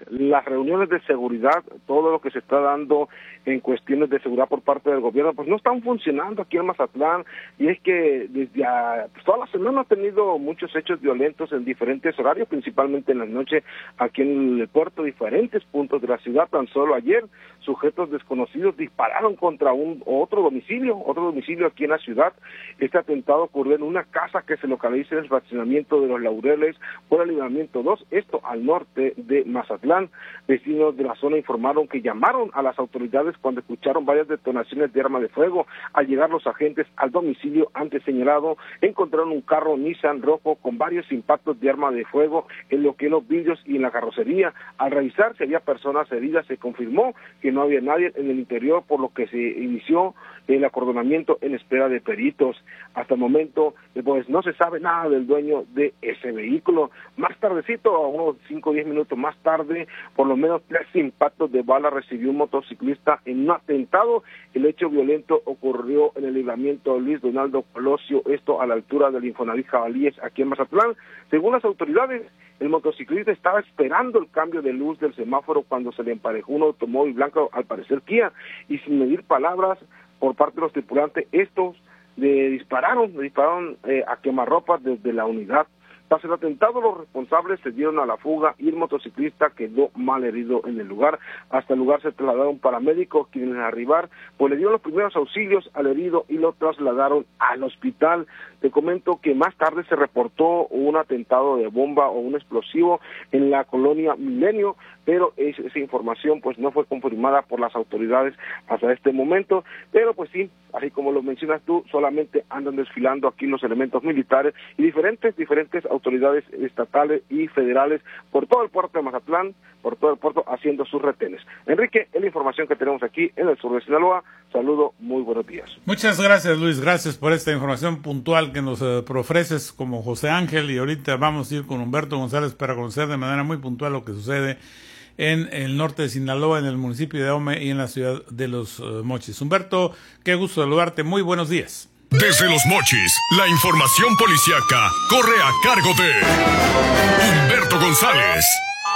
las reuniones de seguridad, todo lo que se está dando en cuestiones de seguridad por parte del gobierno, pues no están funcionando aquí en Mazatlán, y es que desde toda la semana ha tenido muchos hechos violentos en diferentes horarios, principalmente en la noche aquí en el puerto, diferentes puntos de la ciudad. Tan solo ayer, sujetos desconocidos dispararon contra otro domicilio aquí en la ciudad. Este atentado ocurrió en una casa que se localiza en el fraccionamiento de Los Laureles por el Libramiento 2, esto al norte de Mazatlán. Vecinos de la zona informaron que llamaron a las autoridades cuando escucharon varias detonaciones de arma de fuego. Al llegar los agentes al domicilio antes señalado, encontraron un carro Nissan rojo con varios impactos de arma de fuego en lo que los vidrios y en la carrocería. Al revisar si había personas heridas, se confirmó que no había nadie en el interior, por lo que se inició el acordonamiento en espera de peritos. Hasta el momento, pues no se sabe nada del dueño de ese vehículo. Más tardecito, a unos 5 o 10 minutos más tarde, por lo menos 3 impactos de bala recibió un motociclista en un atentado. El hecho violento ocurrió en el Libramiento Luis Donaldo Colosio, esto a la altura del Infonavit Jabalíes, aquí en Mazatlán. Según las autoridades, el motociclista estaba esperando el cambio de luz del semáforo cuando se le emparejó un automóvil blanco, al parecer Kia, y sin medir palabras por parte de los tripulantes, estos le dispararon a quemarropas desde la unidad. Tras el atentado, los responsables se dieron a la fuga y el motociclista quedó mal herido en el lugar. Hasta el lugar se trasladaron paramédicos, quienes al arribar pues le dieron los primeros auxilios al herido y lo trasladaron al hospital. Te comento que más tarde se reportó un atentado de bomba o un explosivo en la colonia Milenio, pero esa información pues no fue confirmada por las autoridades hasta este momento. Pero pues sí, así como lo mencionas tú, solamente andan desfilando aquí los elementos militares y diferentes autoridades estatales y federales por todo el puerto de Mazatlán, por todo el puerto, haciendo sus retenes. Enrique, es la información que tenemos aquí en el sur de Sinaloa. Saludo, muy buenos días. Muchas gracias, Luis, gracias por esta información puntual que nos ofreces como José Ángel, y ahorita vamos a ir con Humberto González para conocer de manera muy puntual lo que sucede en el norte de Sinaloa, en el municipio de Ahome y en la ciudad de Los Mochis. Humberto, qué gusto saludarte, muy buenos días. Desde Los Mochis, la información policiaca corre a cargo de Humberto González.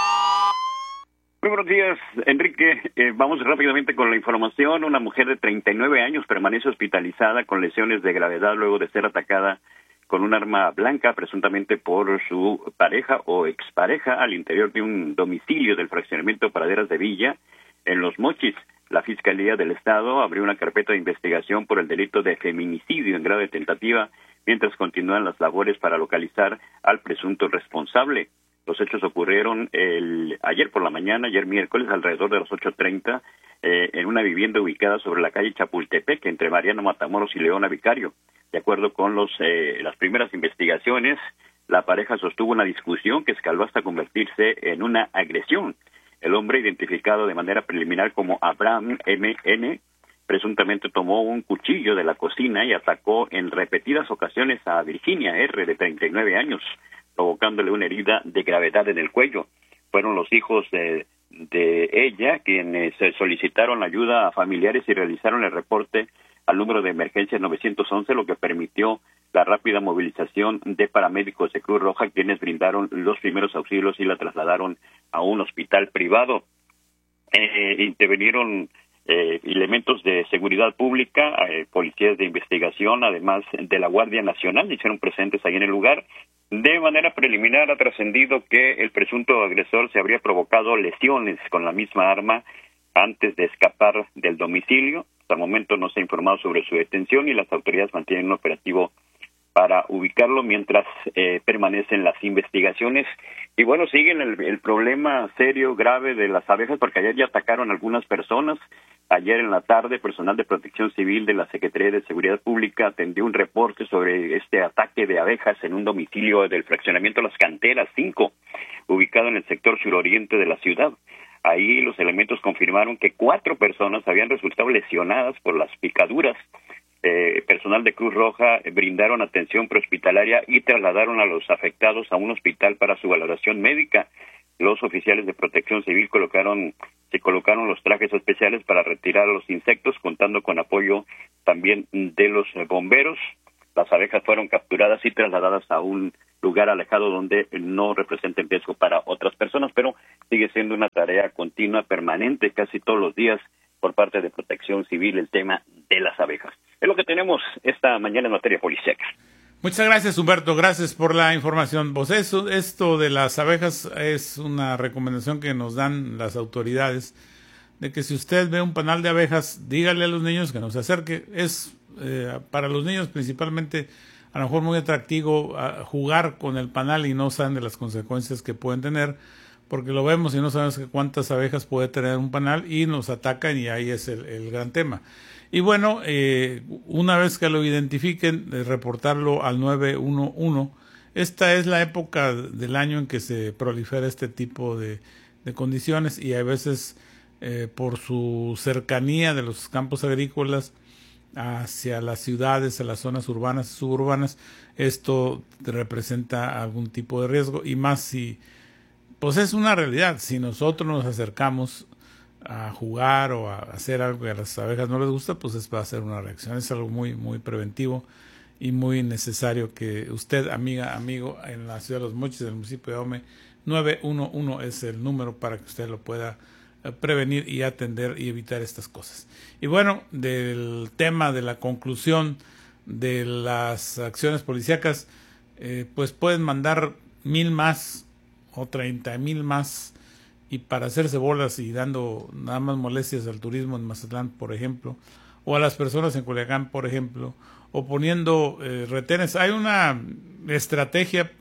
Muy buenos días, Enrique. Vamos rápidamente con la información. Una mujer de 39 años permanece hospitalizada con lesiones de gravedad luego de ser atacada con un arma blanca, presuntamente por su pareja o expareja, al interior de un domicilio del fraccionamiento Praderas de Villa, en Los Mochis. La Fiscalía del Estado abrió una carpeta de investigación por el delito de feminicidio en grado de tentativa, mientras continúan las labores para localizar al presunto responsable. Los hechos ocurrieron ayer por la mañana, ayer miércoles, alrededor de las 8:30, en una vivienda ubicada sobre la calle Chapultepec, entre Mariano Matamoros y Leona Vicario. De acuerdo con las primeras investigaciones, la pareja sostuvo una discusión que escaló hasta convertirse en una agresión. El hombre, identificado de manera preliminar como Abraham M.N., presuntamente tomó un cuchillo de la cocina y atacó en repetidas ocasiones a Virginia R., de 39 años, provocándole una herida de gravedad en el cuello. Fueron los hijos de ella quienes solicitaron ayuda a familiares y realizaron el reporte al número de emergencia 911, lo que permitió la rápida movilización de paramédicos de Cruz Roja, quienes brindaron los primeros auxilios y la trasladaron a un hospital privado. Intervinieron elementos de seguridad pública, policías de investigación, además de la Guardia Nacional, hicieron presentes ahí en el lugar. De manera preliminar ha trascendido que el presunto agresor se habría provocado lesiones con la misma arma antes de escapar del domicilio. Hasta el momento no se ha informado sobre su detención y las autoridades mantienen un operativo para ubicarlo mientras permanecen las investigaciones. Y bueno, siguen el problema serio, grave de las abejas, porque ayer ya atacaron a algunas personas. Ayer en la tarde, personal de Protección Civil de la Secretaría de Seguridad Pública atendió un reporte sobre este ataque de abejas en un domicilio del fraccionamiento Las Canteras 5, ubicado en el sector suroriente de la ciudad. Ahí los elementos confirmaron que 4 personas habían resultado lesionadas por las picaduras. Personal de Cruz Roja brindaron atención prehospitalaria y trasladaron a los afectados a un hospital para su valoración médica. Los oficiales de Protección Civil se colocaron los trajes especiales para retirar a los insectos, contando con apoyo también de los bomberos. las abejas fueron capturadas y trasladadas a un lugar alejado donde no representen riesgo para otras personas, pero sigue siendo una tarea continua, permanente, casi todos los días por parte de Protección Civil el tema de las abejas. Es lo que tenemos esta mañana en materia policíaca. Muchas gracias, Humberto, gracias por la información. Pues esto de las abejas es una recomendación que nos dan las autoridades, de que si usted ve un panal de abejas, dígale a los niños que no se acerque. Es para los niños principalmente a lo mejor muy atractivo jugar con el panal y no saben de las consecuencias que pueden tener, porque lo vemos y no sabemos cuántas abejas puede tener un panal y nos atacan, y ahí es el gran tema. Y bueno, una vez que lo identifiquen, reportarlo al 911. Esta es la época del año en que se prolifera este tipo de condiciones, y a veces por su cercanía de los campos agrícolas hacia las ciudades, a las zonas urbanas y suburbanas, esto representa algún tipo de riesgo, y más si, pues es una realidad, si nosotros nos acercamos a jugar o a hacer algo que a las abejas no les gusta, pues va a ser una reacción. Es algo muy, muy preventivo y muy necesario que usted, amiga, amigo, en la ciudad de Los Mochis, del municipio de Ahome, 911 es el número para que usted lo pueda prevenir y atender y evitar estas cosas. Y bueno, del tema de la conclusión de las acciones policíacas, pues pueden mandar 1,000 más o 30,000 más, y para hacerse bolas y dando nada más molestias al turismo en Mazatlán, por ejemplo, o a las personas en Culiacán, por ejemplo, o poniendo retenes. Hay una estrategia,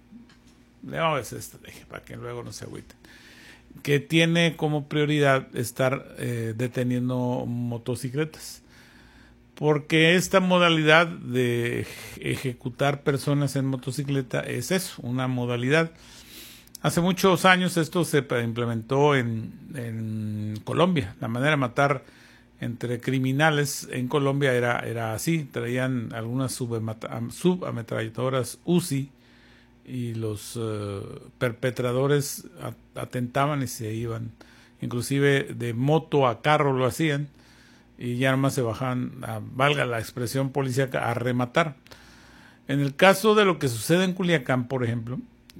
para que luego no se agüiten, que tiene como prioridad estar deteniendo motocicletas, porque esta modalidad de ejecutar personas en motocicleta es eso, una modalidad. Hace muchos años esto se implementó en Colombia. La manera de matar entre criminales en Colombia era así. Traían algunas subametralladoras Uzi, y los perpetradores atentaban y se iban. Inclusive de moto a carro lo hacían, y ya nomás se bajaban, valga la expresión policíaca, a rematar. En el caso de lo que sucede en Culiacán, por ejemplo,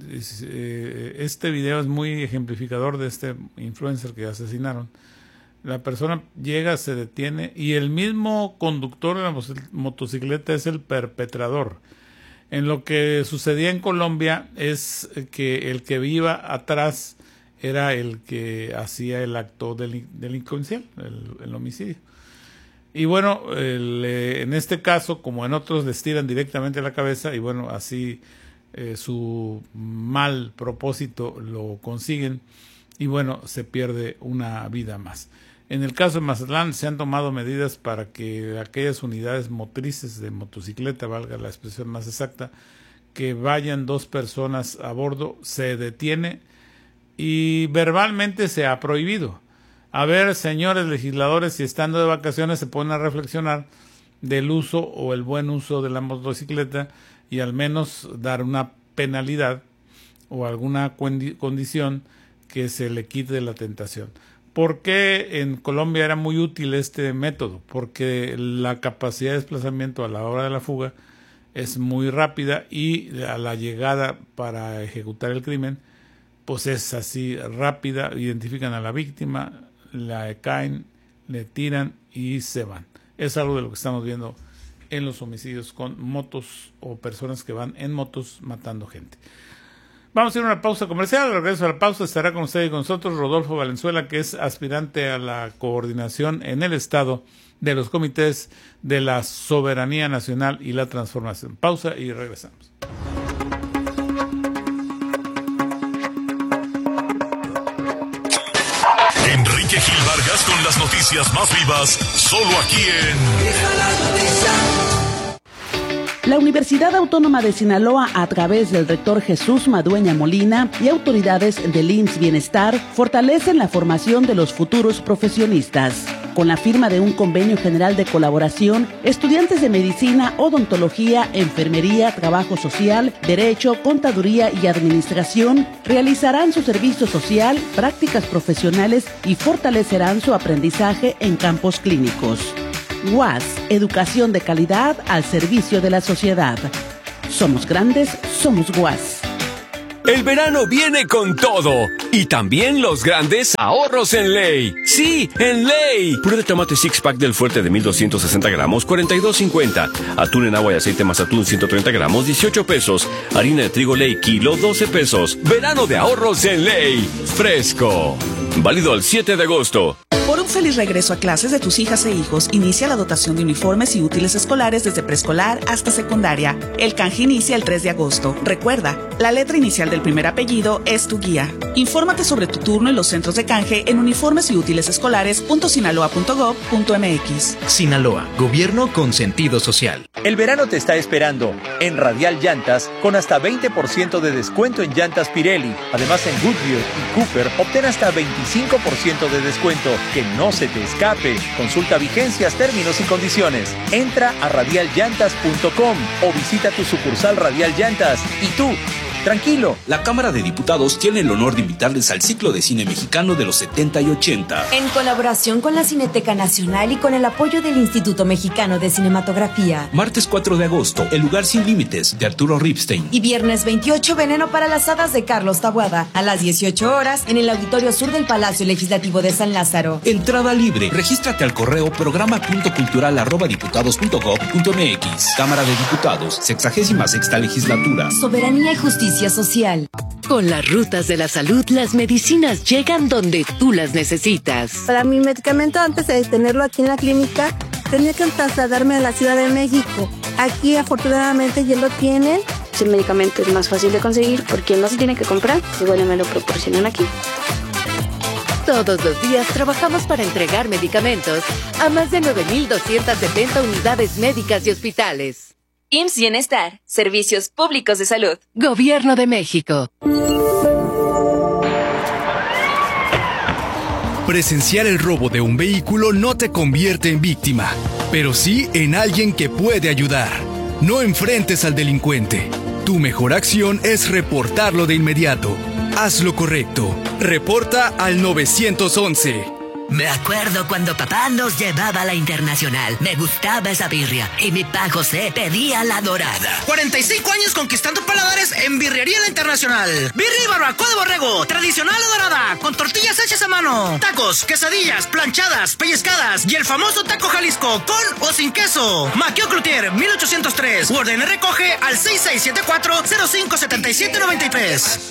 este video es muy ejemplificador de este influencer que asesinaron. La persona llega, se detiene, y el mismo conductor de la motocicleta es el perpetrador. En lo que sucedía en Colombia es que el que iba atrás era el que hacía el acto delincuencial, el homicidio. Y bueno, en este caso, como en otros, les tiran directamente a la cabeza, y bueno, así su mal propósito lo consiguen, y bueno, se pierde una vida más. En el caso de Mazatlán se han tomado medidas para que aquellas unidades motrices de motocicleta, valga la expresión más exacta, que vayan 2 personas a bordo, se detiene y verbalmente se ha prohibido. A ver, señores legisladores, si estando de vacaciones se ponen a reflexionar del uso o el buen uso de la motocicleta, y al menos dar una penalidad o alguna condición que se le quite la tentación. ¿Por qué en Colombia era muy útil este método? Porque la capacidad de desplazamiento a la hora de la fuga es muy rápida, y a la llegada para ejecutar el crimen pues es así rápida. Identifican a la víctima, la caen, le tiran y se van. Es algo de lo que estamos viendo en los homicidios con motos o personas que van en motos matando gente. Vamos a ir a una pausa comercial. Al regreso a la pausa estará con usted y con nosotros Rodolfo Valenzuela, que es aspirante a la coordinación en el Estado de los comités de la soberanía nacional y la transformación. Pausa y regresamos. Enrique Gil Vargas con las noticias más vivas, solo aquí en... La Universidad Autónoma de Sinaloa, a través del rector Jesús Madueña Molina y autoridades del IMSS Bienestar, fortalecen la formación de los futuros profesionistas. Con la firma de un convenio general de colaboración, estudiantes de medicina, odontología, enfermería, trabajo social, derecho, contaduría y administración realizarán su servicio social, prácticas profesionales y fortalecerán su aprendizaje en campos clínicos. UAS, educación de calidad al servicio de la sociedad. Somos grandes, somos UAS. El verano viene con todo. Y también los grandes ahorros en Ley. ¡Sí, en Ley! Puré de tomate six pack del Fuerte de 1260 gramos, 42.50. Atún en agua y aceite más atún 130 gramos, 18 pesos. Harina de trigo Ley, kilo, 12 pesos. Verano de ahorros en Ley. Fresco. Válido al 7 de agosto. Por un feliz regreso a clases de tus hijas e hijos, inicia la dotación de uniformes y útiles escolares desde preescolar hasta secundaria. El canje inicia el 3 de agosto. Recuerda, la letra inicial del primer apellido es tu guía. Infórmate sobre tu turno en los centros de canje en uniformes y útiles escolares.sinaloa.gov.mx. Sinaloa, gobierno con sentido social. El verano te está esperando en Radial Llantas con hasta 20% de descuento en llantas Pirelli. Además, en Goodyear y Cooper obtén hasta 25% de descuento. Que no se te escape. Consulta vigencias, términos y condiciones. Entra a radialllantas.com o visita tu sucursal Radial Llantas. Y tú, tranquilo. La Cámara de Diputados tiene el honor de invitarles al ciclo de cine mexicano de los 70 y 80. En colaboración con la Cineteca Nacional y con el apoyo del Instituto Mexicano de Cinematografía. Martes 4 de agosto, El lugar sin límites, de Arturo Ripstein. Y viernes 28, Veneno para las hadas, de Carlos Taboada. A las 18 horas, en el Auditorio Sur del Palacio Legislativo de San Lázaro. Entrada libre. Regístrate al correo programa.cultural@diputados.gov.mx. Cámara de Diputados, 66ª Legislatura. Soberanía y justicia social. Con las rutas de la salud, las medicinas llegan donde tú las necesitas. Para mi medicamento, antes de tenerlo aquí en la clínica, tenía que trasladarme a la Ciudad de México. Aquí, afortunadamente, ya lo tienen. El medicamento es más fácil de conseguir porque no se tiene que comprar. Igual me lo proporcionan aquí. Todos los días trabajamos para entregar medicamentos a más de 9,270 unidades médicas y hospitales. IMSS Bienestar, Servicios Públicos de Salud. Gobierno de México. Presenciar el robo de un vehículo no te convierte en víctima, pero sí en alguien que puede ayudar. No enfrentes al delincuente. Tu mejor acción es reportarlo de inmediato. Haz lo correcto. Reporta al 911. Me acuerdo cuando papá nos llevaba a la Internacional. Me gustaba esa birria y mi pa José pedía la dorada. 45 años conquistando paladares en Birrería La Internacional. Birria y barbacoa de borrego, tradicional o dorada, con tortillas hechas a mano, tacos, quesadillas, planchadas, pellizcadas y el famoso taco Jalisco con o sin queso. Maquio Cloutier, 1803. Orden y recoge al 6674-057793.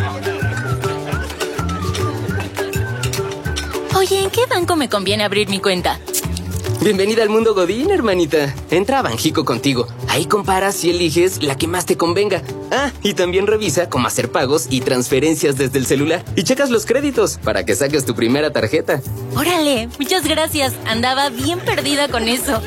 Oye, ¿en qué banco me conviene abrir mi cuenta? Bienvenida al mundo Godín, hermanita. Entra a Banjico Contigo. Ahí comparas y eliges la que más te convenga. Ah, y también revisa cómo hacer pagos y transferencias desde el celular. Y checas los créditos para que saques tu primera tarjeta. ¡Órale! Muchas gracias. Andaba bien perdida con eso.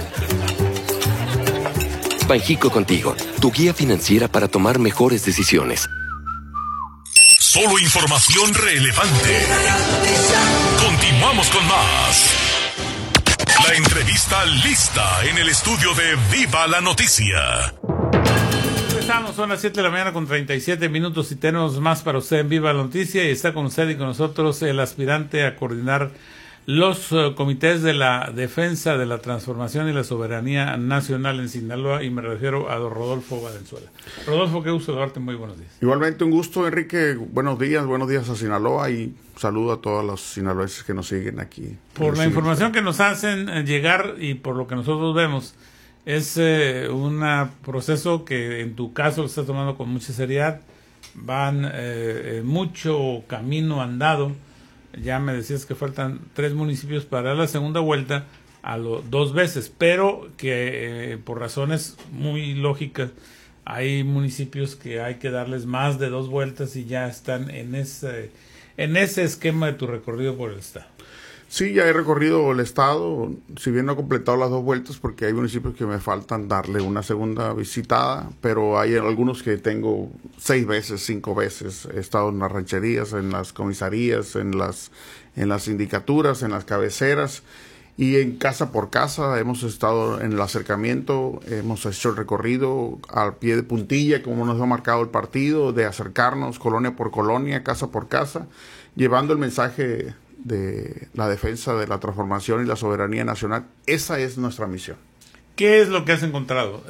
Banjico Contigo, tu guía financiera para tomar mejores decisiones. Solo información relevante. Continuamos con más. La entrevista lista en el estudio de Viva la Noticia. Empezamos, son las 7 de la mañana con 37 minutos y tenemos más para usted en Viva la Noticia. Y está con usted y con nosotros el aspirante a coordinar los comités de la defensa de la transformación y la soberanía nacional en Sinaloa, y me refiero a don Rodolfo Valenzuela. Rodolfo, qué gusto darte, muy buenos días. Igualmente un gusto, Enrique, buenos días a Sinaloa y saludo a todos los sinaloenses que nos siguen aquí. Por la información que nos hacen llegar y por lo que nosotros vemos, es un proceso que en tu caso lo estás tomando con mucha seriedad, van mucho camino andado. Ya me decías que faltan 3 municipios para la segunda vuelta a 2 veces, pero que por razones muy lógicas hay municipios que hay que darles más de 2 vueltas y ya están en ese esquema de tu recorrido por el estado. Sí, ya he recorrido el estado, si bien no he completado las 2 vueltas porque hay municipios que me faltan darle una segunda visitada, pero hay algunos que tengo 6 veces, 5 veces. He estado en las rancherías, en las comisarías, en las sindicaturas, en las cabeceras y en casa por casa. Hemos estado en el acercamiento, hemos hecho el recorrido al pie de puntilla, como nos ha marcado el partido, de acercarnos colonia por colonia, casa por casa, llevando el mensaje de la defensa de la transformación y la soberanía nacional. Esa es nuestra misión. ¿Qué es lo que has encontrado?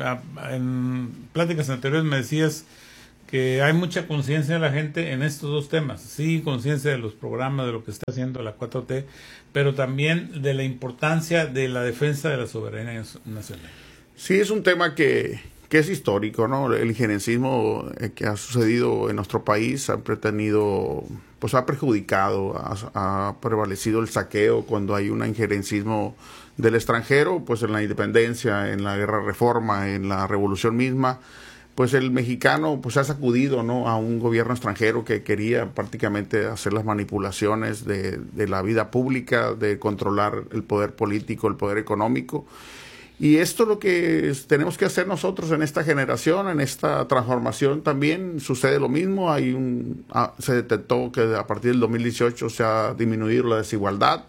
En pláticas anteriores me decías que hay mucha conciencia de la gente en estos dos temas. Sí, conciencia de los programas, de lo que está haciendo la 4T, pero también de la importancia de la defensa de la soberanía nacional. Sí, es un tema que es histórico, ¿no? El injerencismo que ha sucedido en nuestro país ha pretendido, pues ha perjudicado, ha prevalecido el saqueo cuando hay un injerencismo del extranjero, pues en la independencia, en la guerra reforma, en la revolución misma, pues el mexicano pues ha sacudido, ¿no?, a un gobierno extranjero que quería prácticamente hacer las manipulaciones de la vida pública, de controlar el poder político, el poder económico. Y esto es lo que tenemos que hacer nosotros en esta generación, en esta transformación también sucede lo mismo. Se detectó que a partir del 2018 se ha disminuido la desigualdad,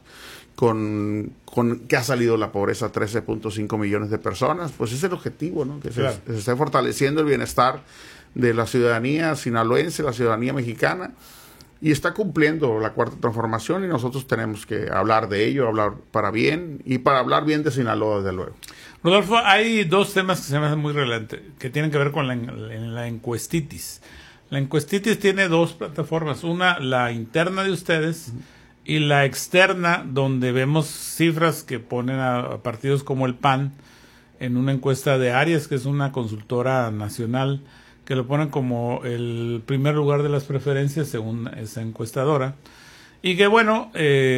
que ha salido la pobreza a 13.5 millones de personas. Pues ese es el objetivo, ¿no? Que claro, se esté fortaleciendo el bienestar de la ciudadanía sinaloense, la ciudadanía mexicana, y está cumpliendo la cuarta transformación, y nosotros tenemos que hablar de ello, hablar para bien, y para hablar bien de Sinaloa, desde luego. Rodolfo, hay dos temas que se me hacen muy relevantes, que tienen que ver con la encuestitis. La encuestitis tiene dos plataformas, una, la interna de ustedes, y la externa, donde vemos cifras que ponen a partidos como el PAN en una encuesta de Arias, que es una consultora nacional, que lo ponen como el primer lugar de las preferencias según esa encuestadora. Y que bueno,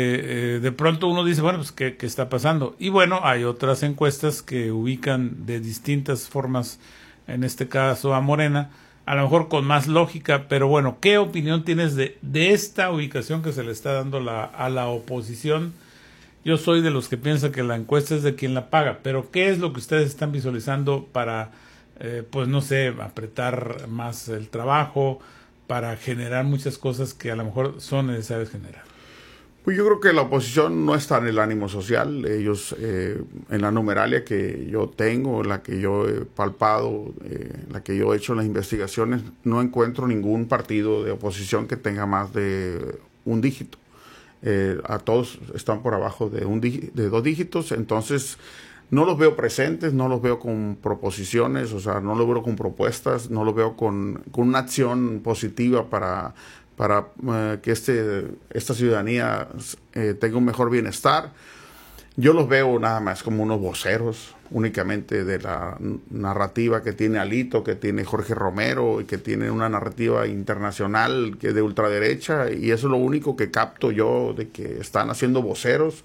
de pronto uno dice, bueno, pues ¿qué está pasando? Y bueno, hay otras encuestas que ubican de distintas formas, en este caso a Morena, a lo mejor con más lógica, pero bueno, ¿qué opinión tienes de esta ubicación que se le está dando a la oposición? Yo soy de los que piensan que la encuesta es de quien la paga, pero ¿qué es lo que ustedes están visualizando para, pues no sé, apretar más el trabajo, para generar muchas cosas que a lo mejor son necesarias generar? Pues yo creo que la oposición no está en el ánimo social. Ellos, en la numeralia que yo tengo, la que yo he palpado, la que yo he hecho en las investigaciones, no encuentro ningún partido de oposición que tenga más de un dígito. A todos están por abajo de 2 dígitos, entonces no los veo presentes, no los veo con proposiciones, o sea, no los veo con propuestas, no los veo con una acción positiva para que esta ciudadanía tenga un mejor bienestar. Yo los veo nada más como unos voceros únicamente de la narrativa que tiene Alito, que tiene Jorge Romero, y que tiene una narrativa internacional que de ultraderecha, y eso es lo único que capto yo, de que están haciendo voceros,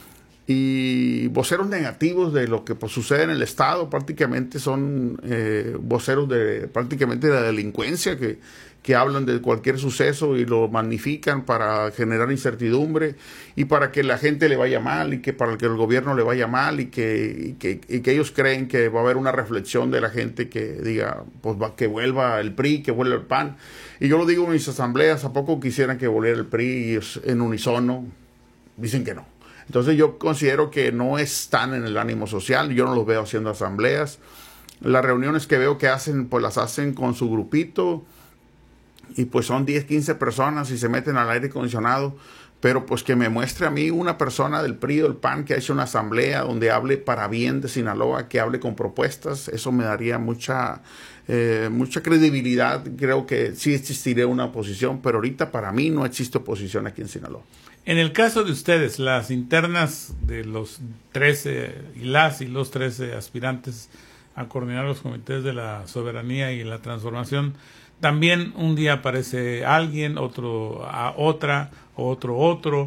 y voceros negativos de lo que pues, sucede en el Estado. Prácticamente son voceros de prácticamente de la delincuencia, que hablan de cualquier suceso y lo magnifican para generar incertidumbre y para que la gente le vaya mal, y que para que el gobierno le vaya mal, y que ellos creen que va a haber una reflexión de la gente que diga, pues que vuelva el PRI, que vuelva el PAN. Y yo lo digo en mis asambleas, ¿a poco quisieran que volviera el PRI en unisono? Dicen que no. Entonces yo considero que no están en el ánimo social, yo no los veo haciendo asambleas. Las reuniones que veo que hacen, pues las hacen con su grupito, y pues son 10, 15 personas y se meten al aire acondicionado, pero pues que me muestre a mí una persona del PRI o del PAN que ha hecho una asamblea donde hable para bien de Sinaloa, que hable con propuestas. Eso me daría mucha credibilidad. Creo que sí existiría una oposición, pero ahorita para mí no existe oposición aquí en Sinaloa. En el caso de ustedes, las internas de los 13 y los 13 aspirantes a coordinar los comités de la soberanía y la transformación, también un día aparece alguien, otro a otra, otro.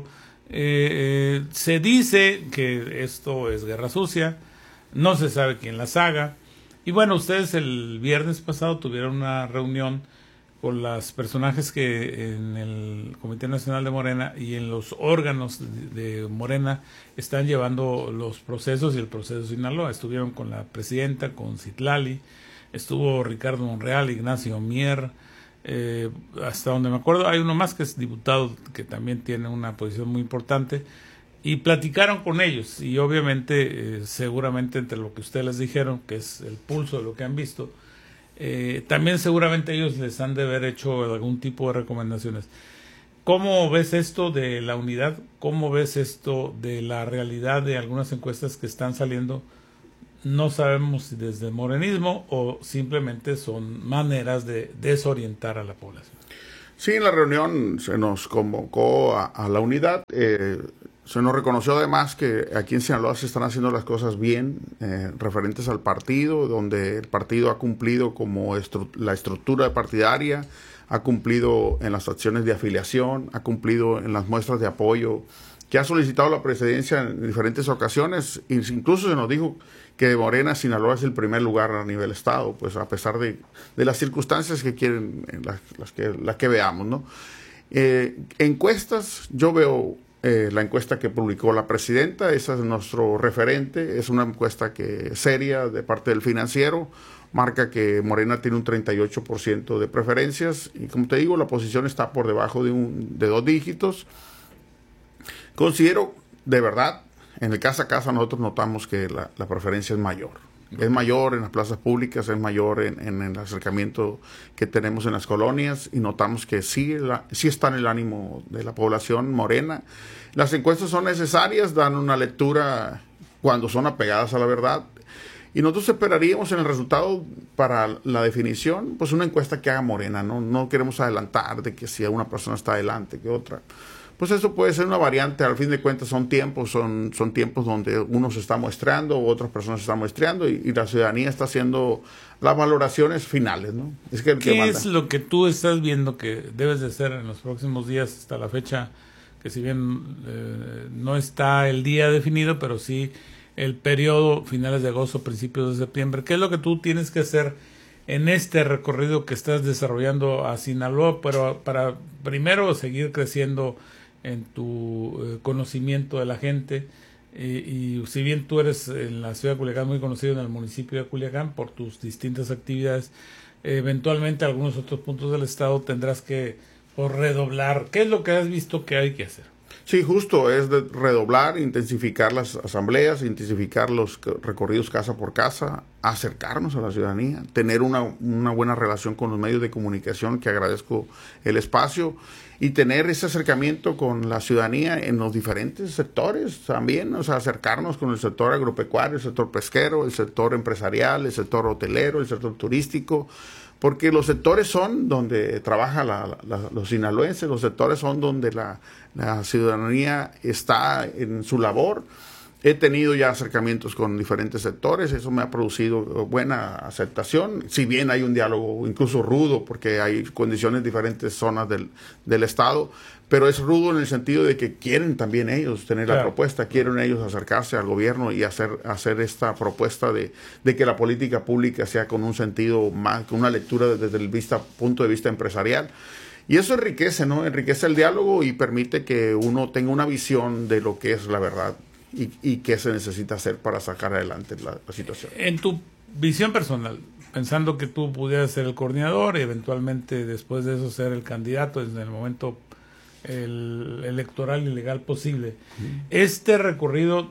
Se dice que esto es guerra sucia, no se sabe quién las haga. Y bueno, ustedes el viernes pasado tuvieron una reunión con los personajes que en el Comité Nacional de Morena y en los órganos de Morena están llevando los procesos y el proceso de Sinaloa. Estuvieron con la presidenta, con Citlali, estuvo Ricardo Monreal, Ignacio Mier, hasta donde me acuerdo hay uno más que es diputado, que también tiene una posición muy importante, y platicaron con ellos, y obviamente seguramente entre lo que ustedes les dijeron, que es el pulso de lo que han visto, también seguramente ellos les han de haber hecho algún tipo de recomendaciones. ¿Cómo ves esto de la unidad? ¿Cómo ves esto de la realidad de algunas encuestas que están saliendo? No sabemos si desde el morenismo o simplemente son maneras de desorientar a la población. Sí, en la reunión se nos convocó a la unidad. Se nos reconoció además que aquí en Sinaloa se están haciendo las cosas bien, referentes al partido, donde el partido ha cumplido como la estructura partidaria, ha cumplido en las acciones de afiliación, ha cumplido en las muestras de apoyo que ha solicitado la presidencia en diferentes ocasiones. Incluso se nos dijo que de Morena, Sinaloa es el primer lugar a nivel estado, pues a pesar de las circunstancias que quieren, las que veamos, ¿no? Encuestas, yo veo la encuesta que publicó la presidenta, esa es nuestro referente, es una encuesta seria de parte del Financiero, marca que Morena tiene un 38% de preferencias y como te digo, la oposición está por debajo de 2 dígitos. Considero, de verdad, en el casa a casa nosotros notamos que la preferencia es mayor. Es mayor en las plazas públicas, es mayor en el acercamiento que tenemos en las colonias y notamos que sí está en el ánimo de la población morena. Las encuestas son necesarias, dan una lectura cuando son apegadas a la verdad y nosotros esperaríamos en el resultado para la definición, pues una encuesta que haga Morena, no queremos adelantar de que si una persona está adelante que otra. Pues eso puede ser una variante, al fin de cuentas son tiempos donde uno se está muestreando, otras personas se están muestreando y la ciudadanía está haciendo las valoraciones finales, ¿no? ¿Qué es lo que tú estás viendo que debes de hacer en los próximos días hasta la fecha, que si bien no está el día definido, pero sí el periodo, finales de agosto, principios de septiembre? ¿Qué es lo que tú tienes que hacer en este recorrido que estás desarrollando a Sinaloa, pero para primero seguir creciendo en tu conocimiento de la gente? Y si bien tú eres en la ciudad de Culiacán muy conocido en el municipio de Culiacán por tus distintas actividades, eventualmente algunos otros puntos del estado tendrás que redoblar. ¿Qué es lo que has visto que hay que hacer? Sí, justo, es de redoblar, intensificar las asambleas, intensificar los recorridos casa por casa, acercarnos a la ciudadanía, tener una buena relación con los medios de comunicación, que agradezco el espacio, y tener ese acercamiento con la ciudadanía en los diferentes sectores también, o sea, acercarnos con el sector agropecuario, el sector pesquero, el sector empresarial, el sector hotelero, el sector turístico, porque los sectores son donde trabaja los sinaloenses, los sectores son donde la ciudadanía está en su labor. He tenido ya acercamientos con diferentes sectores, eso me ha producido buena aceptación, si bien hay un diálogo incluso rudo, porque hay condiciones en diferentes zonas del estado, pero es rudo en el sentido de que quieren también ellos tener la propuesta, quieren ellos acercarse al gobierno y hacer esta propuesta de que la política pública sea con un sentido más, con una lectura desde el punto de vista empresarial. Y eso enriquece, ¿no? Enriquece el diálogo y permite que uno tenga una visión de lo que es la verdad y qué se necesita hacer para sacar adelante la situación. En tu visión personal, pensando que tú pudieras ser el coordinador y eventualmente después de eso ser el candidato en el momento electoral y legal posible, ¿este recorrido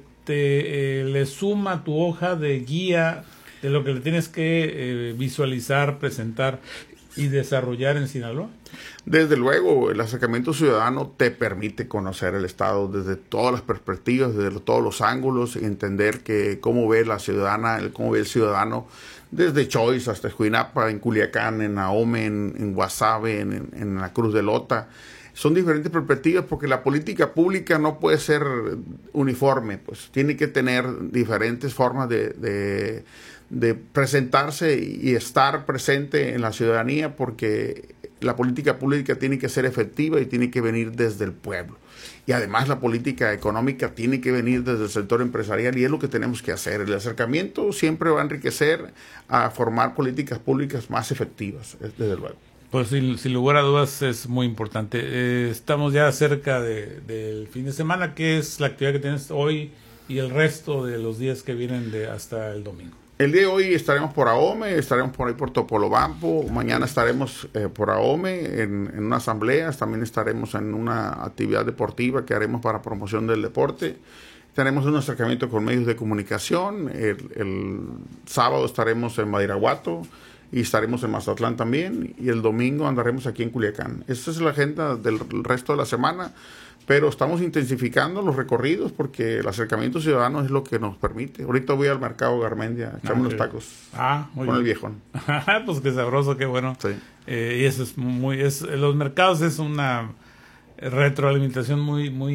le suma a tu hoja de guía de lo que le tienes que visualizar, presentar y desarrollar en Sinaloa? Desde luego, el acercamiento ciudadano te permite conocer el estado desde todas las perspectivas, desde todos los ángulos, y entender cómo ve la ciudadana, cómo ve el ciudadano, desde Choix hasta Escuinapa, en Culiacán, en Ahome, en Guasave, en la Cruz de Lota. Son diferentes perspectivas porque la política pública no puede ser uniforme, pues tiene que tener diferentes formas de presentarse y estar presente en la ciudadanía, porque la política pública tiene que ser efectiva y tiene que venir desde el pueblo. Y además la política económica tiene que venir desde el sector empresarial y es lo que tenemos que hacer. El acercamiento siempre va a enriquecer a formar políticas públicas más efectivas, desde luego. Pues sin lugar a dudas es muy importante. Estamos ya cerca del fin de semana. ¿Qué es la actividad que tienes hoy y el resto de los días que vienen hasta el domingo? El día de hoy estaremos por Ahome, estaremos por ahí por Topolobampo, mañana estaremos por Ahome en una asamblea, también estaremos en una actividad deportiva que haremos para promoción del deporte. Tenemos un acercamiento con medios de comunicación, el sábado estaremos en Badiraguato, y estaremos en Mazatlán también, y el domingo andaremos aquí en Culiacán. Esa es la agenda del resto de la semana, pero estamos intensificando los recorridos porque el acercamiento ciudadano es lo que nos permite. Ahorita voy al mercado Garmendia a echarme unos tacos con el viejón. Pues qué sabroso, qué bueno. Sí. Y eso es los mercados es una retroalimentación muy